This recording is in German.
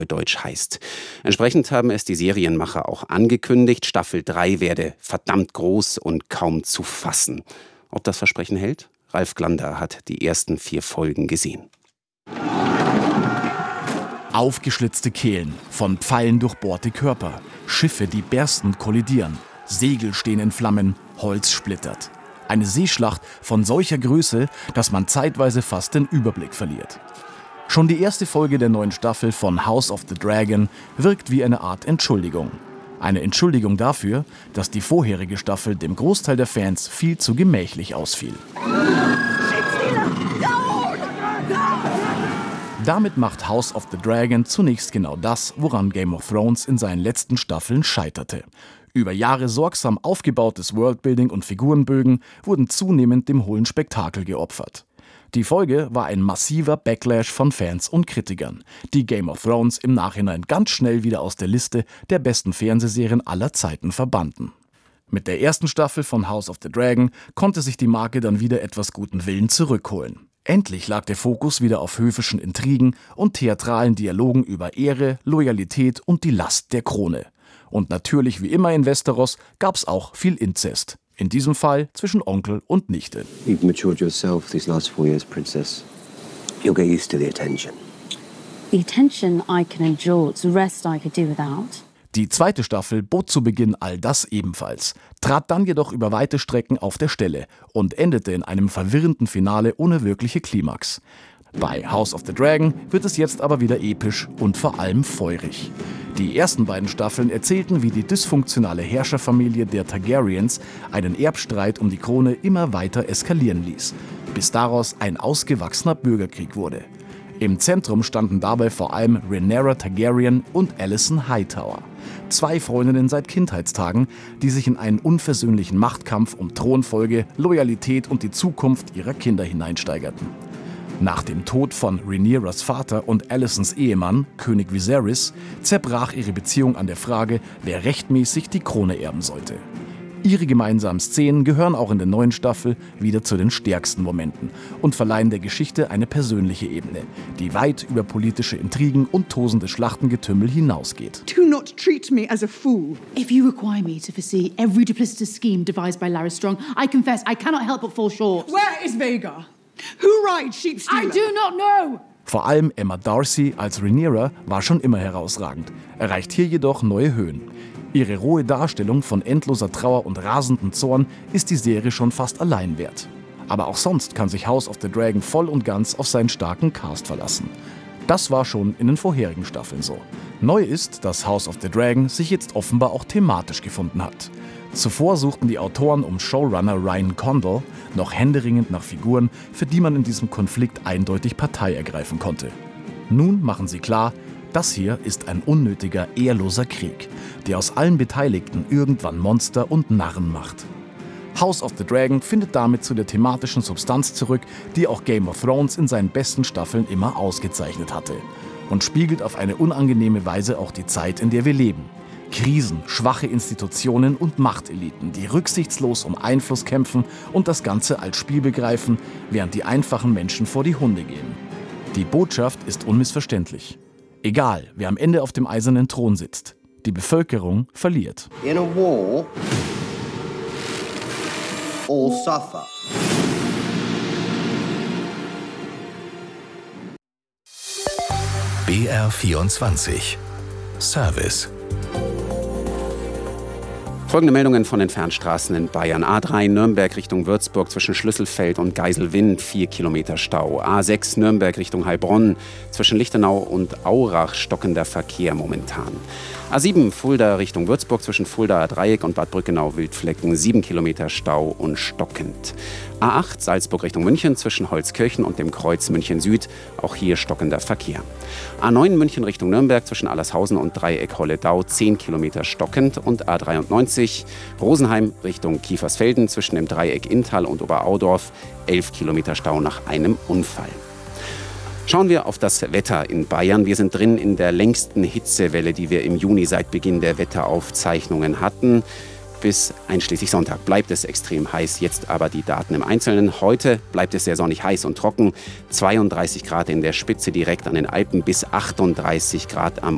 Deutsch heißt. Entsprechend haben es die Serienmacher auch angekündigt, Staffel 3 werde verdammt groß und kaum zu fassen. Ob das Versprechen hält? Ralf Glander hat die ersten 4 Folgen gesehen. Aufgeschlitzte Kehlen, von Pfeilen durchbohrte Körper, Schiffe, die berstend kollidieren, Segel stehen in Flammen, Holz splittert. Eine Seeschlacht von solcher Größe, dass man zeitweise fast den Überblick verliert. Schon die erste Folge der neuen Staffel von House of the Dragon wirkt wie eine Art Entschuldigung. Eine Entschuldigung dafür, dass die vorherige Staffel dem Großteil der Fans viel zu gemächlich ausfiel. Damit macht House of the Dragon zunächst genau das, woran Game of Thrones in seinen letzten Staffeln scheiterte. Über Jahre sorgsam aufgebautes Worldbuilding und Figurenbögen wurden zunehmend dem hohlen Spektakel geopfert. Die Folge war ein massiver Backlash von Fans und Kritikern, die Game of Thrones im Nachhinein ganz schnell wieder aus der Liste der besten Fernsehserien aller Zeiten verbannten. Mit der ersten Staffel von House of the Dragon konnte sich die Marke dann wieder etwas guten Willen zurückholen. Endlich lag der Fokus wieder auf höfischen Intrigen und theatralen Dialogen über Ehre, Loyalität und die Last der Krone. Und natürlich wie immer in Westeros gab's auch viel Inzest. In diesem Fall zwischen Onkel und Nichte. You've matured yourself these last 4 years, Princess. You'll get used to the attention. The attention I can endure, the rest I could do without. Die zweite Staffel bot zu Beginn all das ebenfalls, trat dann jedoch über weite Strecken auf der Stelle und endete in einem verwirrenden Finale ohne wirkliche Klimax. Bei House of the Dragon wird es jetzt aber wieder episch und vor allem feurig. Die ersten beiden Staffeln erzählten, wie die dysfunktionale Herrscherfamilie der Targaryens einen Erbstreit um die Krone immer weiter eskalieren ließ, bis daraus ein ausgewachsener Bürgerkrieg wurde. Im Zentrum standen dabei vor allem Rhaenyra Targaryen und Alicent Hightower. 2 Freundinnen seit Kindheitstagen, die sich in einen unversöhnlichen Machtkampf um Thronfolge, Loyalität und die Zukunft ihrer Kinder hineinsteigerten. Nach dem Tod von Rhaenyras Vater und Alicents Ehemann, König Viserys, zerbrach ihre Beziehung an der Frage, wer rechtmäßig die Krone erben sollte. Ihre gemeinsamen Szenen gehören auch in der neuen Staffel wieder zu den stärksten Momenten und verleihen der Geschichte eine persönliche Ebene, die weit über politische Intrigen und tosende Schlachtengetümmel hinausgeht. Do not treat me as a fool. If you require me to foresee every duplicitous scheme devised by Larry Strong, I confess I cannot help but fall short. Where is Vhagar? Who rides Sheepstealer? I do not know! Vor allem Emma Darcy als Rhaenyra war schon immer herausragend, erreicht hier jedoch neue Höhen. Ihre rohe Darstellung von endloser Trauer und rasendem Zorn ist die Serie schon fast allein wert. Aber auch sonst kann sich House of the Dragon voll und ganz auf seinen starken Cast verlassen. Das war schon in den vorherigen Staffeln so. Neu ist, dass House of the Dragon sich jetzt offenbar auch thematisch gefunden hat. Zuvor suchten die Autoren um Showrunner Ryan Condal noch händeringend nach Figuren, für die man in diesem Konflikt eindeutig Partei ergreifen konnte. Nun machen sie klar, das hier ist ein unnötiger, ehrloser Krieg, der aus allen Beteiligten irgendwann Monster und Narren macht. House of the Dragon findet damit zu der thematischen Substanz zurück, die auch Game of Thrones in seinen besten Staffeln immer ausgezeichnet hatte. Und spiegelt auf eine unangenehme Weise auch die Zeit, in der wir leben. Krisen, schwache Institutionen und Machteliten, die rücksichtslos um Einfluss kämpfen und das Ganze als Spiel begreifen, während die einfachen Menschen vor die Hunde gehen. Die Botschaft ist unmissverständlich. Egal, wer am Ende auf dem eisernen Thron sitzt, die Bevölkerung verliert. In a war, all suffer. BR24 Service. Folgende Meldungen von den Fernstraßen in Bayern. A3 Nürnberg Richtung Würzburg zwischen Schlüsselfeld und Geiselwind 4 Kilometer Stau. A6 Nürnberg Richtung Heilbronn zwischen Lichtenau und Aurach stockender Verkehr momentan. A7 Fulda Richtung Würzburg zwischen Fuldaer Dreieck und Bad Brückenau-Wildflecken 7 Kilometer Stau und stockend. A8 Salzburg Richtung München zwischen Holzkirchen und dem Kreuz München Süd, auch hier stockender Verkehr. A9 München Richtung Nürnberg zwischen Allershausen und Dreieck Holledau 10 Kilometer stockend und A93 Rosenheim Richtung Kiefersfelden zwischen dem Dreieck Inntal und Oberaudorf 11 Kilometer Stau nach einem Unfall. Schauen wir auf das Wetter in Bayern. Wir sind drin in der längsten Hitzewelle, die wir im Juni seit Beginn der Wetteraufzeichnungen hatten. Bis einschließlich Sonntag bleibt es extrem heiß. Jetzt aber die Daten im Einzelnen. Heute bleibt es sehr sonnig, heiß und trocken. 32 Grad in der Spitze direkt an den Alpen bis 38 Grad am